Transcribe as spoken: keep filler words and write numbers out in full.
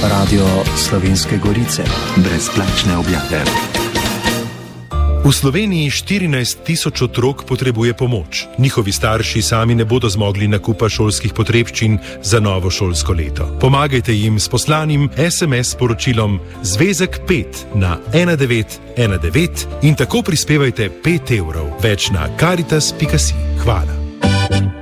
Radio Slovenske Gorice. Brezplačne objave. V Sloveniji štirinajst tisoč otrok potrebuje pomoč. Njihovi starši sami ne bodo zmogli nakupa šolskih potrebščin za novo šolsko leto. Pomagajte jim s poslanim es em es sporočilom Zvezek pet na ena devet ena devet in tako prispevajte pet evrov. Več na karitas pika si. Hvala.